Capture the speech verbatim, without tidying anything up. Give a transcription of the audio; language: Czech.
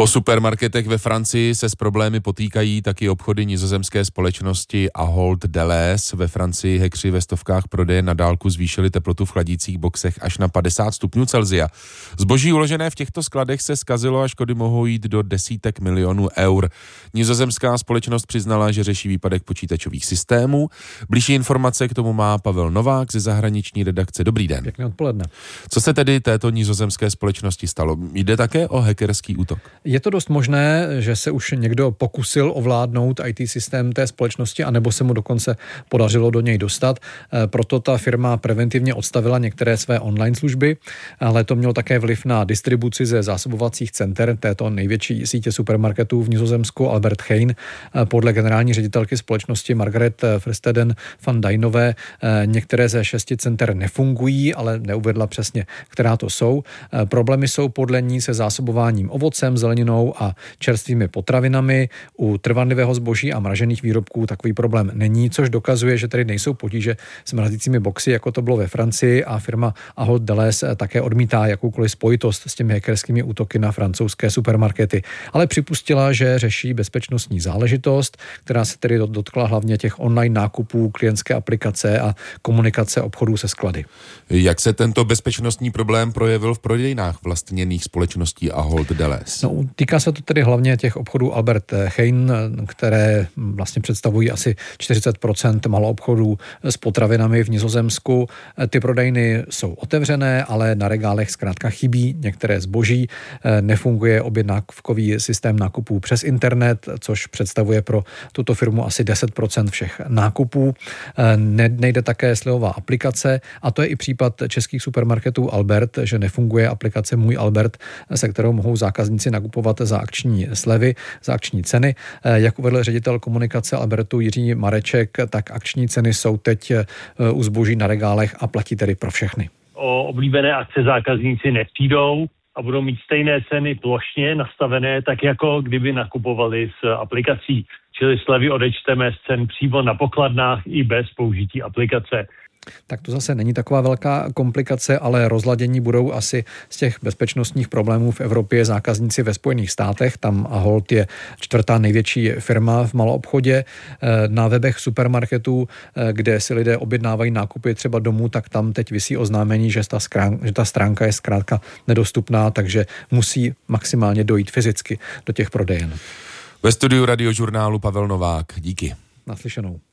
Po supermarketech ve Francii se s problémy potýkají taky obchody nizozemské společnosti Ahold Delhaize. Ve Francii hekři ve stovkách prodeje na dálku zvýšili teplotu v chladících boxech až na padesát stupňů Celsia. Zboží uložené v těchto skladech se zkazilo a škody mohou jít do desítek milionů eur. Nizozemská společnost přiznala, že řeší výpadek počítačových systémů. Blížší informace k tomu má Pavel Novák ze zahraniční redakce. Dobrý den. Pěkné odpoledne. Co se tedy této nizozemské společnosti stalo? Jde také o hackerský útok? Je to dost možné, že se už někdo pokusil ovládnout í té systém té společnosti, anebo se mu dokonce podařilo do něj dostat. Proto ta firma preventivně odstavila některé své online služby, ale to mělo také vliv na distribuci ze zásobovacích center této největší sítě supermarketů v Nizozemsku Albert Heijn. Podle generální ředitelky společnosti Margaret Versteden van Dijnové některé ze šesti center nefungují, ale neuvedla přesně, která to jsou. Problémy jsou podle ní se zásobováním ovocem, zeleninou a čerstvými potravinami. U trvanlivého zboží a mražených výrobků takový problém není, což dokazuje, že tady nejsou potíže s mrazícími boxy, jako to bylo ve Francii, a firma Ahold Delhaize také odmítá jakoukoliv spojitost s těmi hackerskými útoky na francouzské supermarkety. Ale připustila, že řeší bezpečnostní záležitost, která se tedy dotkla hlavně těch online nákupů, klientské aplikace a komunikace obchodů se sklady. Jak se tento bezpečnostní problém projevil v prodejnách vlastněných společností Ahold Delhaize? No, týká se to tedy hlavně těch obchodů Albert Heijn, které vlastně představují asi čtyřicet procent maloobchodů s potravinami v Nizozemsku. Ty prodejny jsou otevřené, ale na regálech zkrátka chybí některé zboží. Nefunguje objednávkový systém nákupů přes internet, což představuje pro tuto firmu asi deset procent všech nákupů. Ne, nejde také slevová aplikace, a to je i případ českých supermarketů Albert, že nefunguje aplikace Můj Albert, se kterou mohou zákazníci nakupovat za akční slevy, za akční ceny. Jak uvedl ředitel komunikace Albertu Jiří Mareček, tak akční ceny jsou teď u zboží na regálech a platí tedy pro všechny. O oblíbené akce zákazníci nepřijdou a budou mít stejné ceny plošně nastavené, tak jako kdyby nakupovali s aplikací. Čili slevy odečteme z cen přímo na pokladnách i bez použití aplikace. Tak to zase není taková velká komplikace, ale rozladění budou asi z těch bezpečnostních problémů v Evropě zákazníci ve Spojených státech. Tam Ahold je čtvrtá největší firma v maloobchodě. Na webech supermarketů, kde si lidé objednávají nákupy třeba domů, tak tam teď visí oznámení, že ta, skrán, že ta stránka je zkrátka nedostupná, takže musí maximálně dojít fyzicky do těch prodejen. Ve studiu Radiožurnálu Pavel Novák. Díky. Naslyšenou.